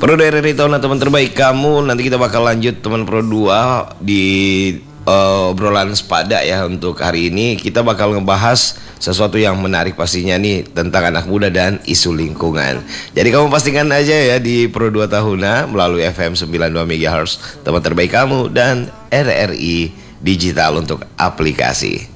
Pro dari tahun teman terbaik kamu. Nanti kita bakal lanjut teman Pro 2 di obrolan sepada ya. Untuk hari ini kita bakal ngebahas sesuatu yang menarik pastinya nih, tentang anak muda dan isu lingkungan. Jadi kamu pastikan aja ya di Pro 2 Tahuna melalui FM 92 MHz, teman terbaik kamu, dan RRI Digital untuk aplikasi.